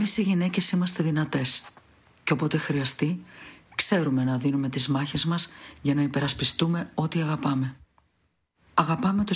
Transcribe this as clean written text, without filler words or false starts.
Εμείς οι γυναίκες είμαστε δυνατές και όποτε χρειαστεί ξέρουμε να δίνουμε τις μάχες μας για να υπερασπιστούμε ό,τι αγαπάμε. Αγαπάμε το